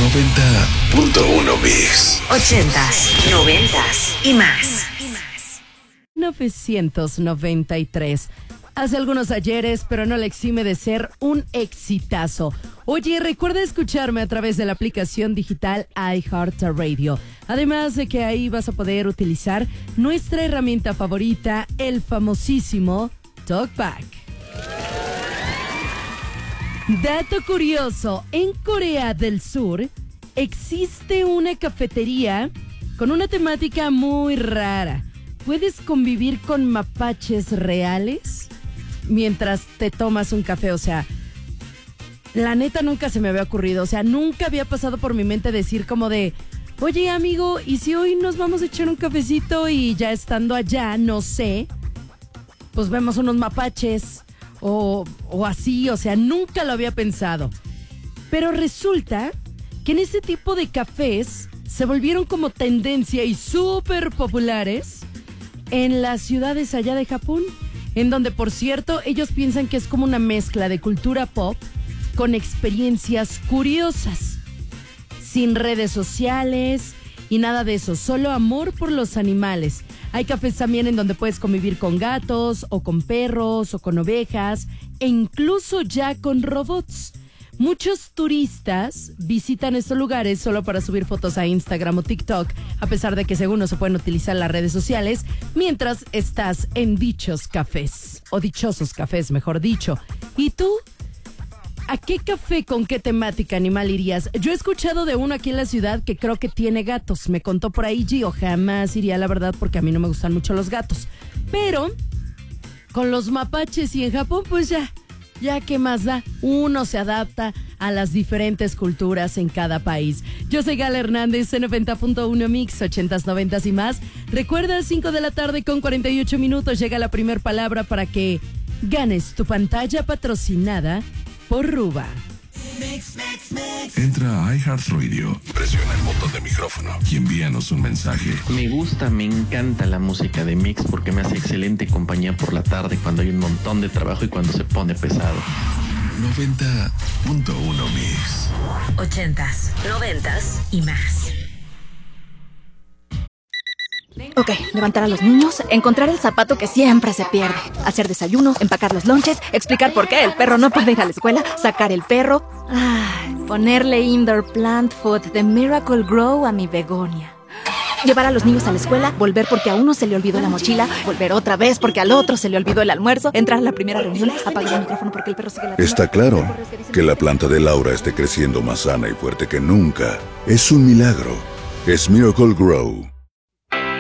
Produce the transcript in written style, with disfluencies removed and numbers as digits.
90.1 Mix. 80s, 90s y más. 993. Hace algunos ayeres, pero no le exime de ser un exitazo. Oye, recuerda escucharme a través de la aplicación digital iHeartRadio. Además de que ahí vas a poder utilizar nuestra herramienta favorita, el famosísimo TalkBack. Dato curioso, en Corea del Sur existe una cafetería con una temática muy rara. ¿Puedes convivir con mapaches reales mientras te tomas un café? O sea, la neta nunca se me había ocurrido. O sea, nunca había pasado por mi mente decir como de, oye amigo, ¿y si hoy nos vamos a echar un cafecito y ya estando allá, no sé, pues vemos unos mapaches o así? O sea, nunca lo había pensado. Pero resulta que en ese tipo de cafés se volvieron como tendencia y súper populares en las ciudades allá de Japón, en donde, por cierto, ellos piensan que es como una mezcla de cultura pop con experiencias curiosas, sin redes sociales y nada de eso, solo amor por los animales. Hay cafés también en donde puedes convivir con gatos o con perros o con ovejas e incluso ya con robots. Muchos turistas visitan estos lugares solo para subir fotos a Instagram o TikTok, a pesar de que según no se pueden utilizar las redes sociales, mientras estás en dichos cafés, o dichosos cafés, mejor dicho. ¿Y tú? ¿A qué café con qué temática animal irías? Yo he escuchado de uno aquí en la ciudad que creo que tiene gatos. Me contó por ahí Gio, jamás iría, la verdad, porque a mí no me gustan mucho los gatos. Pero con los mapaches y en Japón, pues ya qué más da, uno se adapta a las diferentes culturas en cada país. Yo soy Gala Hernández, C90.1 Mix, 80s, 90s y más. Recuerda, 5 de la tarde con 48 minutos llega la primer palabra para que ganes tu pantalla patrocinada por Ruba. Entra a iHeartRadio, presiona el botón de micrófono y envíanos un mensaje. Me gusta, me encanta la música de Mix porque me hace excelente compañía por la tarde cuando hay un montón de trabajo y cuando se pone pesado. 90.1 Mix. 80s, 90s y más. Ok, levantar a los niños, encontrar el zapato que siempre se pierde, hacer desayuno, empacar los lonches, explicar por qué el perro no puede ir a la escuela, sacar el perro, ponerle indoor plant food de Miracle Grow a mi begonia. Llevar a los niños a la escuela, volver porque a uno se le olvidó la mochila, volver otra vez porque al otro se le olvidó el almuerzo, entrar a la primera reunión, apagar el micrófono porque el perro sigue ladrando. Está claro que la planta de Laura esté creciendo más sana y fuerte que nunca. Es un milagro. Es Miracle Grow.